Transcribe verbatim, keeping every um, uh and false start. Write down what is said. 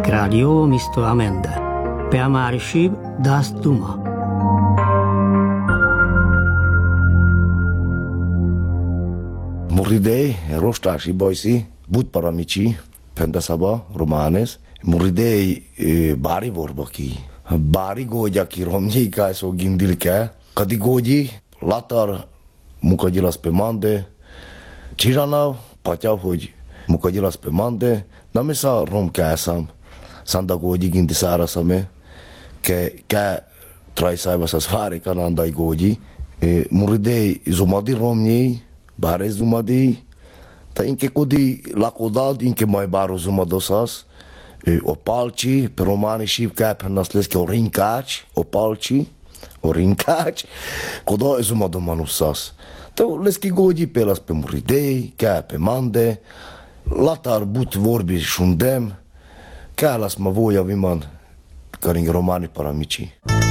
Radio misto amende. Pe amare shib das duma. Muridei, roștași, boisi, but paramici, pendasaba, romanes. Muridei bari vorbaki. Bari gógya ki romnyi kai so gindilke. Kadi gógyi, latar mukagilas pe mande. Csiranav, patyav, hogy mukagilas pe mande. Namisa romkászam. Szanda gógyi gindi száraszame. Ke, ke trajszájba szaz vári kanandai gógyi. Muridei zumadi romnyi. Báre zumadi, ta inke kodi lakodad, inke mai báro zumadosas, o palci, pe romani shivka, pe nasleske o rinkács, o palci, o rinkács, koda zumadomanusas. Ta leski gógyi pelas pe muridei, ke pe mande, latar but vorbi shundem, ke las ma voja viman, karing romani paramici.